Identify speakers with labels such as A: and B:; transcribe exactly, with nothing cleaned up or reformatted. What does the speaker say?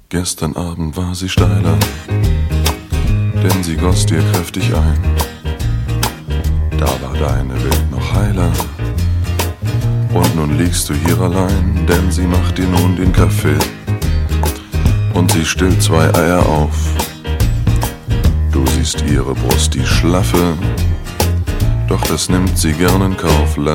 A: Gestern Abend war sie steiler, denn sie goss dir kräftig ein. Da war deine Welt noch heiler, und nun liegst du hier allein, denn sie macht dir nun den Kaffee und sie stillt zwei Eier auf. Du siehst ihre Brust, die schlaffe, doch das nimmt sie gern in Kauf. La